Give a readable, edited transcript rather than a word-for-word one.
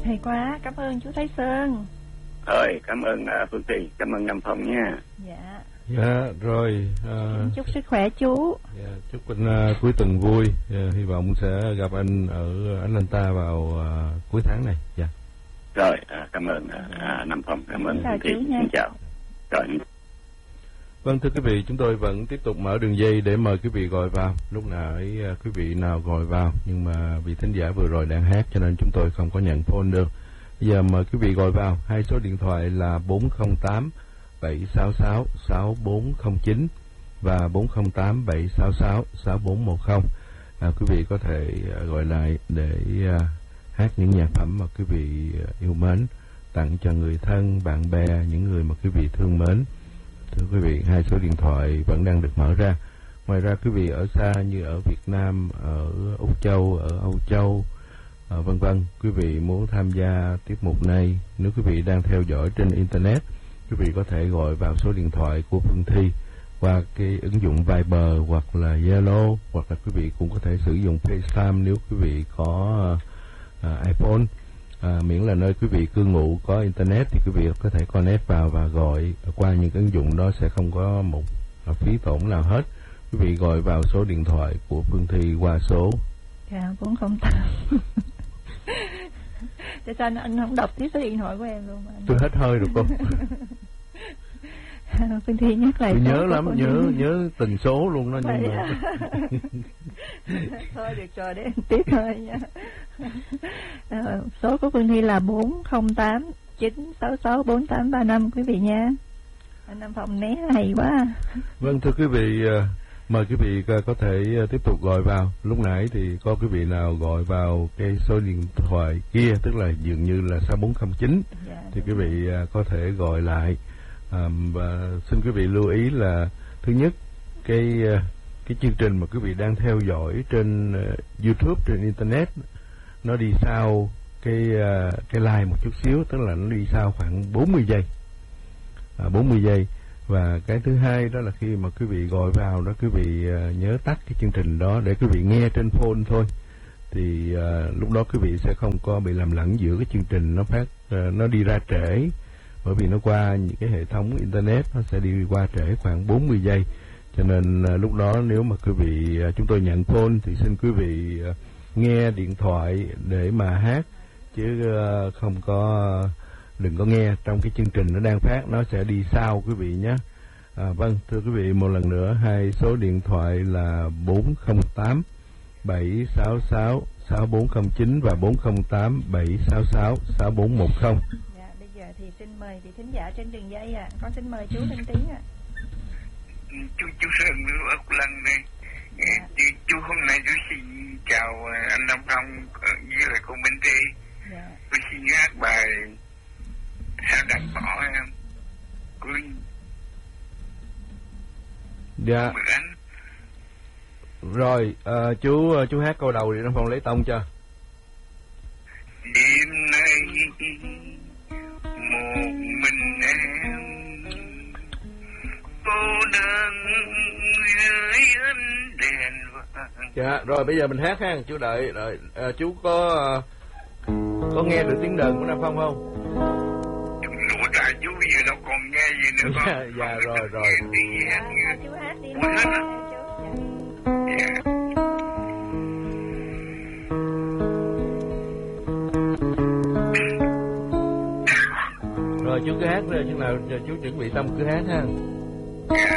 Hay quá, cảm ơn chú Thái Sơn. Rồi, cảm ơn Phương Thùy, cảm ơn Nam Phong nha. Dạ. Dạ, rồi. Chúc sức khỏe chú. Dạ, chúc anh cuối tuần vui. Hy vọng sẽ gặp anh ở Atlanta vào cuối tháng này. Dạ. Rồi, cảm ơn Nam Phong, cảm ơn Phương Thùy. Xin chào. Rồi. Vâng, thưa quý vị, chúng tôi vẫn tiếp tục mở đường dây để mời quý vị gọi vào. Lúc nãy quý vị nào gọi vào, nhưng mà vì thính giả vừa rồi đang hát cho nên chúng tôi không có nhận phone được. Bây giờ mời quý vị gọi vào. Hai số điện thoại là 408 766 6409 và 408 766 6410. Quý vị có thể gọi lại để hát những nhạc phẩm mà quý vị yêu mến, tặng cho người thân, bạn bè, những người mà quý vị thương mến. Thưa quý vị, hai số điện thoại vẫn đang được mở ra. Ngoài ra quý vị ở xa như ở Việt Nam, ở Úc Châu, ở Âu Châu, vân vân, quý vị muốn tham gia tiết mục này, nếu quý vị đang theo dõi trên Internet, quý vị có thể gọi vào số điện thoại của Phương Thi qua cái ứng dụng Viber hoặc là Zalo, hoặc là quý vị cũng có thể sử dụng FaceTime nếu quý vị có iPhone. Miễn là nơi quý vị cư ngụ có Internet thì quý vị có thể connect vào và gọi qua những ứng dụng đó, sẽ không có một phí tổn nào hết. Quý vị gọi vào số điện thoại của Phương Thi qua số 408. Tại sao anh không đọc tiếp số điện thoại của em luôn mà tôi hết hơi được không? Phương Thi nhắc lại. Tôi nhớ lắm, nhớ từng số luôn đó, nhưng mà thôi được rồi, để em tiếp thôi nha. Số của Phương Thi là 408 966 4835 quý vị nha. Anh Nam Phong né hay quá. Vâng, thưa quý vị, mời quý vị có thể tiếp tục gọi vào. Lúc nãy thì có quý vị nào gọi vào cái số điện thoại kia, tức là dường như là 6409, thì quý vị có thể gọi lại. Và xin quý vị lưu ý là thứ nhất, cái chương trình mà quý vị đang theo dõi trên YouTube, trên Internet, nó đi sau cái like một chút xíu, tức là nó đi sau khoảng 40 giây. 40 giây. Và cái thứ hai đó là khi mà quý vị gọi vào đó, quý vị nhớ tắt cái chương trình đó để quý vị nghe trên phone thôi. Thì lúc đó quý vị sẽ không có bị làm lẫn giữa cái chương trình nó đi ra trễ. Bởi vì nó qua những cái hệ thống Internet, nó sẽ đi qua trễ khoảng 40 giây. Cho nên lúc đó nếu mà quý vị chúng tôi nhận phone thì xin quý vị nghe điện thoại để mà hát, chứ không có, đừng có nghe trong cái chương trình nó đang phát, nó sẽ đi sau quý vị nhé. Vâng, thưa quý vị, một lần nữa, hai số điện thoại là 408 766 6409 và 408 766 6410. Dạ, bây giờ thì xin mời vị thính giả trên đường dây ạ. Con xin mời chú lên tiếng ạ. Chú Sơn ở Úc Lân đây. Dạ. Chú hôm nay chú xin chào anh Nam Phong với lại cô Minh Thi. Dạ. Tôi xin hát bài Sao Đặt Bỏ em của Dạ. Rồi, chú hát câu đầu để Nam Phong lấy tông cho. Đêm nay một mình em cô đơn dưới ánh đèn vàng. Dạ, rồi bây giờ mình hát ha, chú đợi. Rồi, chú có nghe được tiếng đờn của Nam Phong không? Lụa tại chú giờ đâu còn nghe gì nữa không? Dạ, rồi. Chú hát đi. Dạ. Rồi chú cứ hát rồi, chừng nào chú chuẩn bị tâm cứ hát ha.